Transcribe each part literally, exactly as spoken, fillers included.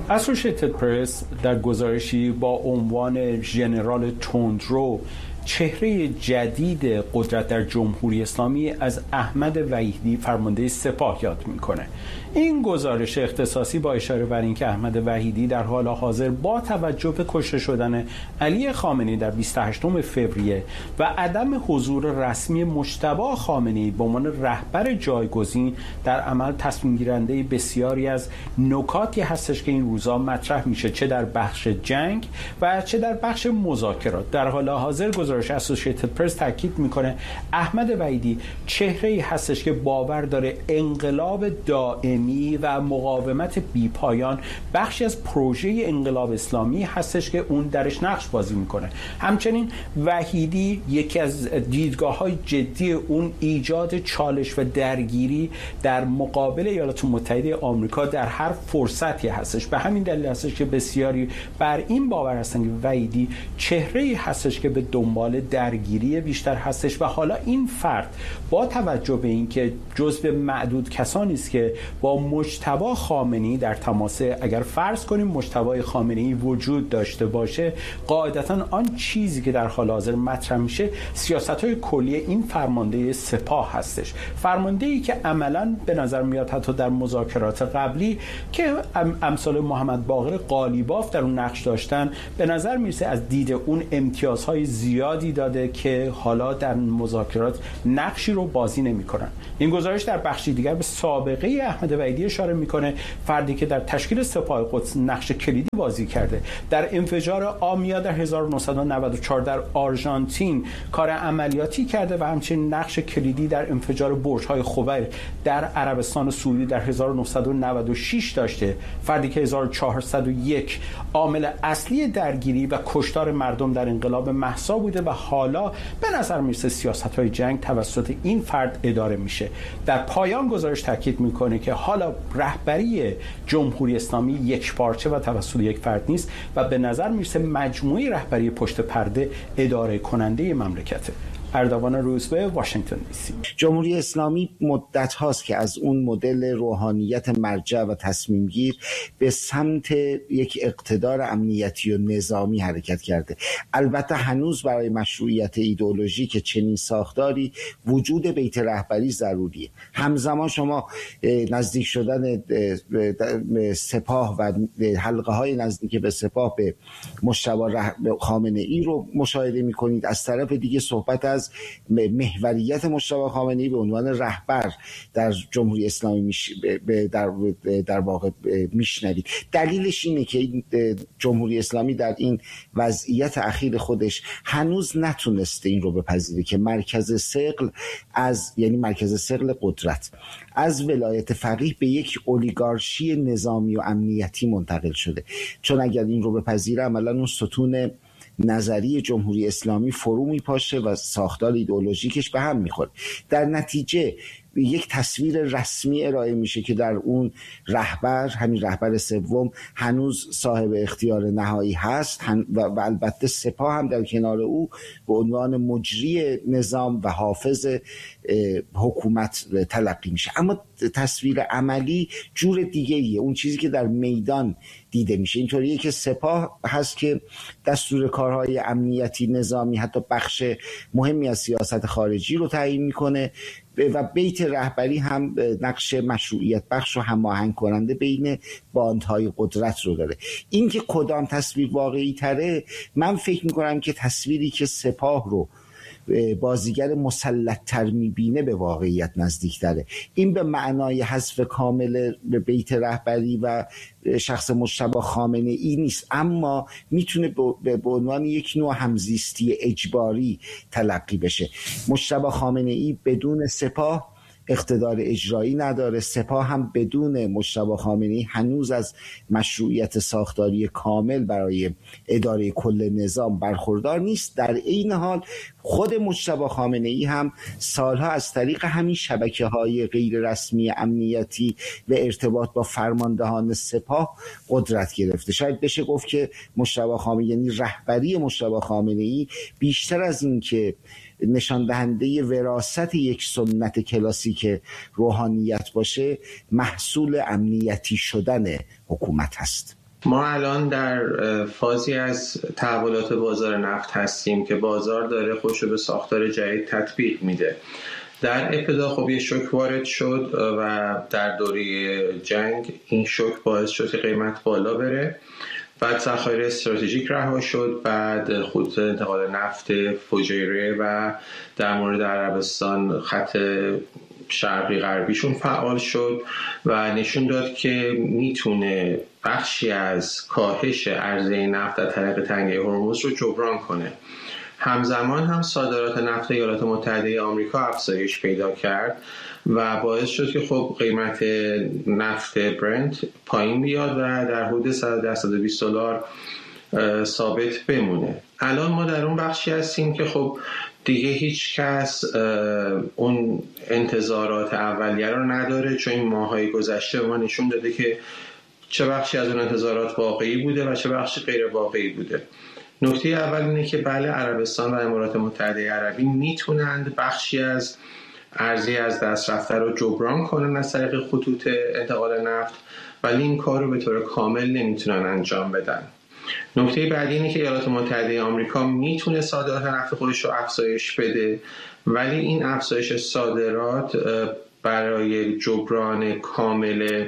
اسوشیتد پرس در گزارشی با عنوان ژنرال تندرو چهره جدید قدرت در جمهوری اسلامی از احمد وحیدی فرمانده سپاه یاد میکنه. این گزارش اختصاصی با اشاره بر اینکه احمد وحیدی در حال حاضر با توجه به کشته شدن علی خامنه‌ای در بیست و هشتم فوریه و عدم حضور رسمی مجتبی خامنه‌ای به عنوان رهبر جایگزین در عمل تصمیم گیرنده بسیاری از نکاتی هستش که این روزا مطرح میشه، چه در بخش جنگ و چه در بخش مذاکرات. در حال حاضر گزارش اسوسییتد پرس تاکید میکنه احمد وحیدی چهره‌ای هستش که باور داره انقلاب دائمی و مقاومت بیپایان بخشی از پروژه انقلاب اسلامی هستش که اون درش نقش بازی میکنه. همچنین وحیدی یکی از دیدگاه‌های جدی اون ایجاد چالش و درگیری در مقابل ایالات متحده آمریکا در هر فرصتی هستش. به همین دلیل هستش که بسیاری بر این باور هستن که وحیدی چهره‌ای هستش که به دنبال درگیری بیشتر هستش و حالا این فرد با توجه به اینکه جزو معدود کسانی است که با مجتبی خامنه‌ای در تماس، اگر فرض کنیم مجتبی خامنه‌ای وجود داشته باشه، قاعدتاً آن چیزی که در حال حاضر مطرح میشه سیاست‌های کلی این فرمانده سپاه هستش. فرمانده‌ای که عملاً به نظر میاد حتی در مذاکرات قبلی که امثال محمد باقر قالیباف در اون نقش داشتن، به نظر میرسه از دید اون امتیازهای زیادی داده که حالا در مذاکرات نقشی رو بازی نمی‌کنن. این گزارش در بخشی دیگر به سابقه احمد وحیدی اشاره میکنه، فردی که در تشکیل سپاه قدس نقش کلیدی بازی کرده، در انفجار آمیا در هزار و نهصد و نود و چهار در آرژانتین کار عملیاتی کرده و همچنین نقش کلیدی در انفجار برج‌های خوبر در عربستان سعودی در هزار و نهصد و نود و شش داشته، فردی که هزار و چهارصد و یک عامل اصلی درگیری و کشتار مردم در انقلاب مهسا بوده و حالا به نظر میرسه سیاست‌های جنگ توسط این فرد اداره میشه. در پایان گزارش تاکید میکنه که حالا رهبری جمهوری اسلامی یک پارچه و توسط یک فرد نیست و به نظر میرسه مجموعه رهبری پشت پرده اداره کننده مملکته. اردوان روزبه، واشنگتن دی سی. جمهوری اسلامی مدت هاست که از اون مدل روحانیت مرجع و تصمیم گیر به سمت یک اقتدار امنیتی و نظامی حرکت کرده. البته هنوز برای مشروعیت ایدئولوژی که چنین ساختاری وجود بیت رهبری ضروریه. همزمان شما نزدیک شدن سپاه و حلقه های نزدیک به سپاه به مجتبی خامنه‌ای رو مشاهده می‌کنید. از طرف دیگه صحبت از محوریت مجتبی خامنه‌ای به عنوان رهبر در جمهوری اسلامی میش... در در واقع میشنوید. دلیلش اینه که جمهوری اسلامی در این وضعیت اخیر خودش هنوز نتونسته این رو بپذیره که مرکز ثقل از یعنی مرکز ثقل قدرت از ولایت فقیه به یک اولیگارشی نظامی و امنیتی منتقل شده. چون اگر این رو بپذیره عملاً اون ستون نظری جمهوری اسلامی فرو میپاشه و ساختار ایدئولوژیکش به هم میخوره. در نتیجه یک تصویر رسمی ارائه میشه که در اون رهبر، همین رهبر سوم، هنوز صاحب اختیار نهایی هست و, و البته سپاه هم در کنار او به عنوان مجری نظام و حافظ حکومت تلقی میشه. اما تصویر عملی جور دیگه ایه. اون چیزی که در میدان دیده میشه اینطوریه که سپاه هست که دستور کارهای امنیتی نظامی، حتی بخش مهمی از سیاست خارجی رو تعیین میکنه و بیت رهبری هم نقش مشروعیت بخش و هماهنگ کننده بین باندهای قدرت رو داره. این که کدام تصویر واقعی تره، من فکر میکنم که تصویری که سپاه رو بازیگر مسلط تر میبینه به واقعیت نزدیک تره. این به معنای حذف کامل به بیت رهبری و شخص مجتبی خامنه ای نیست، اما میتونه به عنوان یک نوع همزیستی اجباری تلقی بشه. مجتبی خامنه ای بدون سپاه اقتدار اجرایی نداره، سپاه هم بدون مجتبی خامنه‌ای هنوز از مشروعیت ساختاری کامل برای اداره کل نظام برخوردار نیست. در این حال خود مجتبی خامنه‌ای هم سالها از طریق همین شبکه‌های غیر رسمی امنیتی و ارتباط با فرماندهان سپاه قدرت گرفته. شاید بشه گفت که مجتبی خامنه‌ای، یعنی رهبری مجتبی خامنه‌ای، بیشتر از این که نشان دهنده وراثت یک سنت کلاسیک روحانیت باشه، محصول امنیتی شدن حکومت هست. ما الان در فازی از تحولات بازار نفت هستیم که بازار داره خودشو به ساختار جدید تطبیق میده. در ابتدا خب یه شوک وارد شد و در دوره جنگ این شوک باعث شد که قیمت بالا بره، بعد ذخایر استراتژیک رها شد، بعد خطوط انتقال نفت فوجیره و در مورد عربستان خط شرقی غربیشون فعال شد و نشون داد که میتونه بخشی از کاهش عرضه نفت در طریق تنگه هرمز رو جبران کنه. همزمان هم صادرات نفت ایالات متحده آمریکا افزایش پیدا کرد و باعث شد که خب قیمت نفت برنت پایین بیاد و در حدود صد و ده تا صد و بیست دلار ثابت بمونه. الان ما در اون بخشی هستیم که خب دیگه هیچ کس اون انتظارات اولیه رو نداره، چون این ماهای گذشته ما نشون داده که چه بخشی از اون انتظارات واقعی بوده و چه بخشی غیر واقعی بوده. نکته اول اینه که بله عربستان و امارات متحده عربی میتونند بخشی از ارزی از دست رفته رو جبران کنن از طریق خطوط انتقال نفت، ولی این کار رو به طور کامل نمیتونن انجام بدن. نکته بعدی اینه که ایالات متحده آمریکا میتونه صادرات نفت خودش رو افزایش بده، ولی این افزایش صادرات برای جبران کامل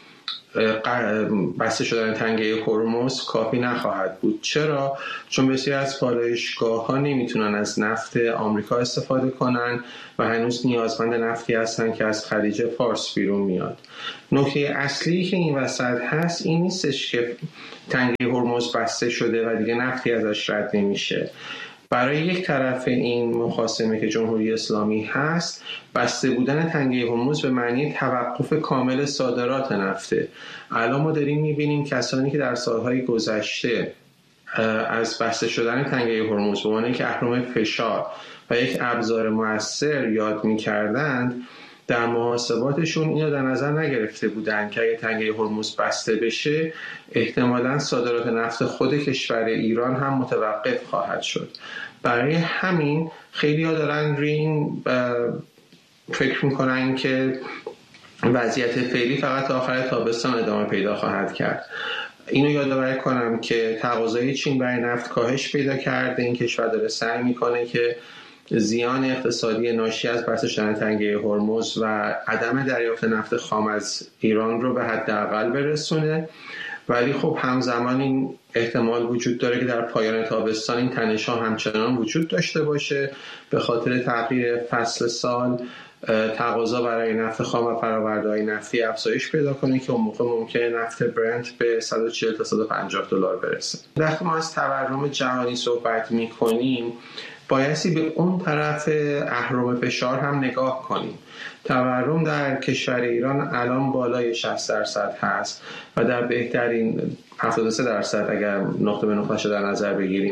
بسته شدن تنگه هرمز کافی نخواهد بود. چرا؟ چون بسیاری از پالایشگاه ها نمیتونن از نفت آمریکا استفاده کنن و هنوز نیازمند نفتی هستن که از خلیج فارس بیرون میاد. نکته اصلی که این وسط هست این نیستش که تنگه هرمز بسته شده و دیگه نفتی ازش رد نمیشه. برای یک طرف این مخاصمه که جمهوری اسلامی هست، بسته بودن تنگه هرمز به معنی توقف کامل صادرات نفته. الان ما داریم میبینیم کسانی که در سالهای گذشته از بسته شدن تنگه هرمز به عنوان یک اهرم فشار و یک ابزار مؤثر یاد میکردند، در محاسباتشون اینو در نظر نگرفته بودن که اگه تنگه هرمز بسته بشه احتمالاً صادرات نفت خود کشور ایران هم متوقف خواهد شد. برای همین خیلی ها دارن روی این فکر میکنن که وضعیت فعلی فقط تا آخر تابستان ادامه پیدا خواهد کرد. اینو یادآوری کنم که تقاضای چین برای نفت کاهش پیدا کرده. این کشور داره سعی میکنه که زیان اقتصادی ناشی از بسته شدن تنگه هرمز و عدم دریافت نفت خام از ایران رو به حداقل برسونه، ولی خب همزمان این احتمال وجود داره که در پایان تابستان این تنش‌ها همچنان وجود داشته باشه به خاطر تغییر فصل سال. تقاضا برای نفت خام و فرآورده‌های نفتی افزایش پیدا کنه که اون موقع ممکنه نفت برنت به صد و چهل تا صد و پنجاه دلار برسه. وقتی ما از تورم جهانی صحبت می‌کنیم بایستی به اون طرف اهرم فشار هم نگاه کنیم. تورم در کشور ایران الان بالای شصت درصد هست و در بهترین هفتاد و سه درصد اگر نقطه به نقطه شده در نظر بگیریم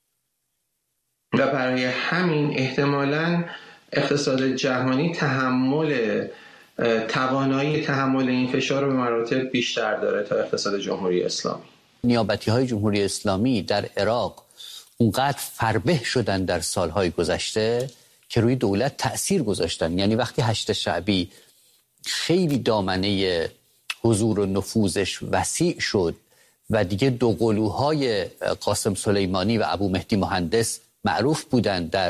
و برای همین احتمالاً اقتصاد جهانی تحمل توانایی تحمل این فشار رو به مراتب بیشتر داره تا اقتصاد جمهوری اسلامی. نیابتی‌های جمهوری اسلامی در عراق اونقدر فربه شدن در سالهای گذشته که روی دولت تأثیر گذاشتن. یعنی وقتی هشت شعبی خیلی دامنه حضور و نفوذش وسیع شد و دیگه دو قلوهای قاسم سلیمانی و ابو مهدی مهندس معروف بودن در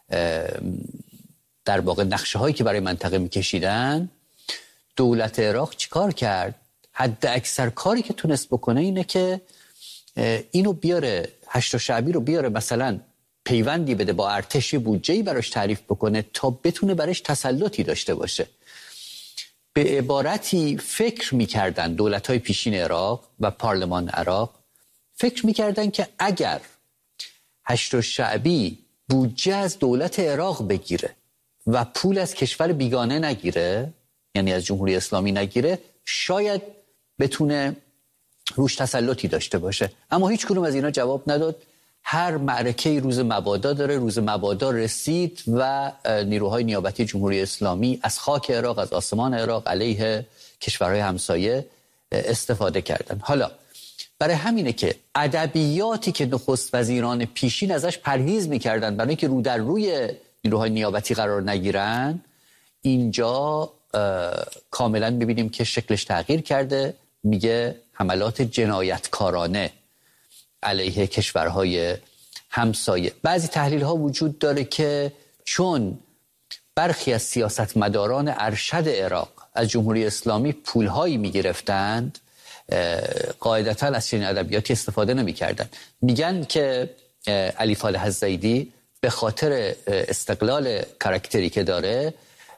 در واقع نقشه هایی که برای منطقه میکشیدن، دولت عراق چیکار کرد؟ حد اکثر کاری که تونست بکنه اینه که اینو بیاره، هشت شعبی رو بیاره مثلا پیوندی بده با ارتش، بودجه‌ای براش تعریف بکنه تا بتونه براش تسلطی داشته باشه. به عبارتی فکر میکردن دولت‌های پیشین عراق و پارلمان عراق فکر میکردن که اگر هشت شعبی بودجه از دولت عراق بگیره و پول از کشور بیگانه نگیره، یعنی از جمهوری اسلامی نگیره، شاید بتونه روش تسلطی داشته باشه. اما هیچ کدوم از اینا جواب نداد. هر معرکه‌ای روز مبادا داره، روز مبادا رسید و نیروهای نیابتی جمهوری اسلامی از خاک عراق، از آسمان عراق علیه کشورهای همسایه استفاده کردن. حالا برای همینه که ادبیاتی که نخست وزیران پیشین ازش پرهیز میکردن برای اینکه رو در روی نیروهای نیابتی قرار نگیرن، اینجا کاملا ببینیم که شکلش تغییر کرده میگه حملات جنایتکارانه علیه کشورهای همسایه. بعضی تحلیل ها وجود داره که چون برخی از سیاستمداران ارشد عراق از جمهوری اسلامی پولهایی میگرفتند، قاعدتا از چنین ادبیاتی استفاده نمی کردن. میگن که علی فالح الزیدی به خاطر استقلال کاراکتری که داره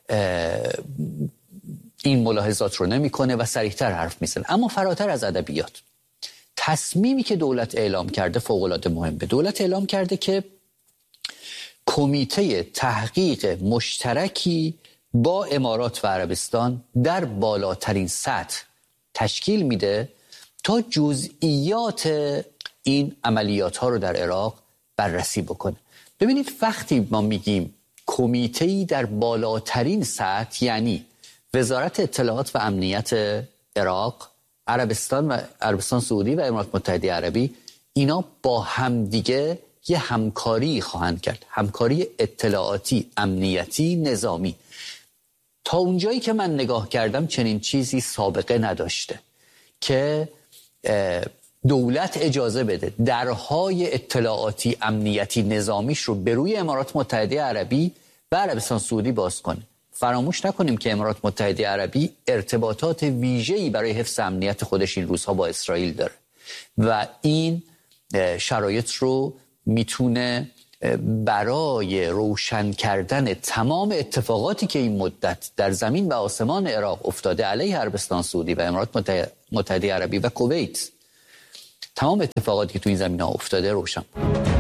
این ملاحظات رو نمی کنه و سریعتر حرف میزنه. اما فراتر از ادبیات، تصمیمی که دولت اعلام کرده فوق‌العاده مهمه. دولت اعلام کرده که کمیته تحقیق مشترکی با امارات و عربستان در بالاترین سطح تشکیل میده تا جزئیات این عملیات ها رو در عراق بررسی بکنه. ببینید وقتی ما میگیم کمیته‌ای در بالاترین سطح، یعنی وزارت اطلاعات و امنیت عراق، عربستان و عربستان سعودی و امارات متحده عربی، اینا با همدیگه یه همکاری خواهند کرد، همکاری اطلاعاتی، امنیتی، نظامی. تا اونجایی که من نگاه کردم چنین چیزی سابقه نداشته که دولت اجازه بده درهای اطلاعاتی، امنیتی، نظامیش رو به روی امارات متحده عربی و عربستان سعودی باز کنه. فراموش نکنیم که امارات متحده عربی ارتباطات ویژه‌ای برای حفظ امنیت خودش این روزها با اسرائیل داره و این شرایط رو میتونه برای روشن کردن تمام اتفاقاتی که این مدت در زمین و آسمان عراق افتاده علیه عربستان سعودی و امارات متحده عربی و کویت، تمام اتفاقاتی که تو این زمین ها افتاده روشن.